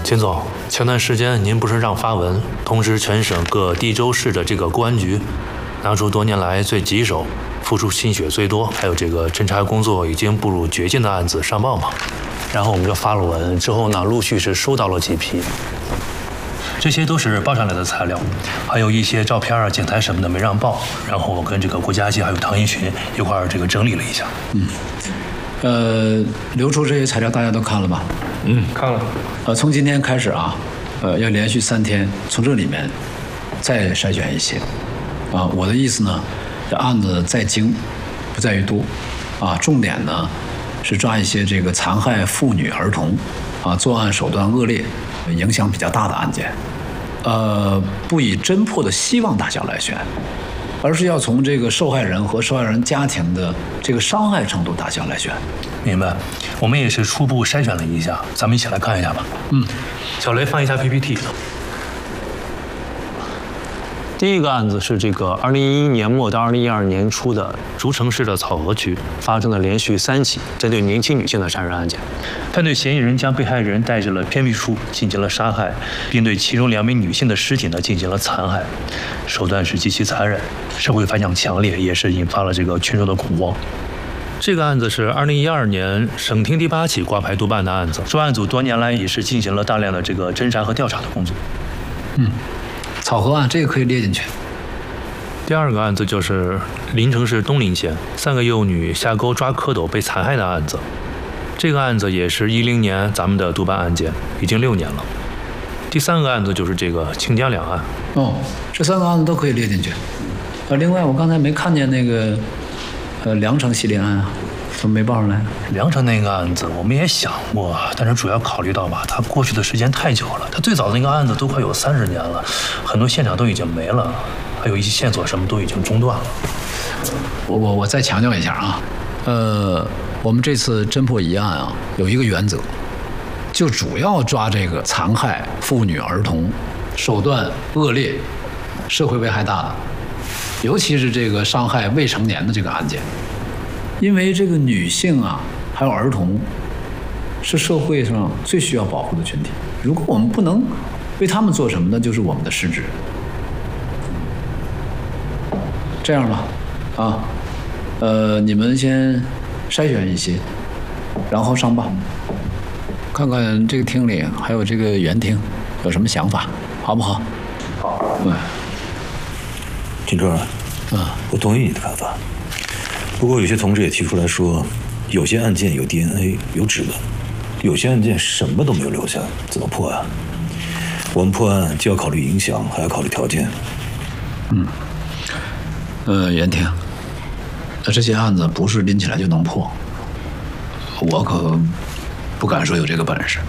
秦总，前段时间您不是让发文通知全省各地州市的这个公安局，拿出多年来最棘手、付出心血最多，还有这个侦查工作已经步入绝境的案子上报吗？然后我们就发了文，之后呢，陆续是收到了几批。这些都是报上来的材料，还有一些照片啊、检材什么的没让报，然后我跟这个国家级还有唐一群一块儿这个整理了一下。 流出这些材料大家都看了吧？ 看了。 从今天开始啊，要连续3天从这里面再筛选一些。我的意思呢，这案子再精，不在于多，重点呢是抓一些这个残害妇女儿童，作案手段恶劣、影响比较大的案件。不以侦破的希望大小来选，而是要从这个受害人和受害人家庭的这个伤害程度大小来选。 明白，我们也是初步筛选了一下，咱们一起来看一下吧。小雷放一下 PPT。第一个案子是这个2011年末到2012年初的竹城市的草河区发生的连续3起针对年轻女性的杀人案件。犯罪嫌疑人将被害人带至了偏僻处进行了杀害，并对其中2名女性的尸体呢进行了残害，手段是极其残忍，社会反响强烈，也是引发了这个群众的恐慌。这个案子是2012年省厅第8起挂牌督办的案子，专案组多年来也是进行了大量的这个侦查和调查的工作。 草河案这个可以列进去。 第二个案子就是临城市东陵县3个幼女下沟抓蝌蚪被残害的案子，这个案子也是10年咱们的督办案件，已经6年了。第3个案子就是这个清江两案。 这3个案子都可以列进去。另外我刚才没看见那个梁城系列案啊，怎么没报上来？ 梁城那个案子我们也想过，但是主要考虑到吧，它过去的时间太久了，它最早的那个案子都快有30年了，很多现场都已经没了，还有一些线索什么都已经中断了。 我再强调一下啊，我们这次侦破疑案啊，有一个原则，就主要抓这个残害妇女儿童、手段恶劣、社会危害大的，尤其是这个伤害未成年的这个案件。因为这个女性啊，还有儿童，是社会上最需要保护的群体。如果我们不能为他们做什么，那就是我们的失职。这样吧，你们先筛选一些，然后上报，看看这个厅里还有这个原厅有什么想法，好不好？ 好。 金川，我同意你的看法。不过有些同志也提出来说，有些案件有 DNA 有指纹，有些案件什么都没有留下，怎么破案？我们破案既要考虑影响，还要考虑条件。 袁婷，这些案子不是拎起来就能破，我可不敢说有这个本事。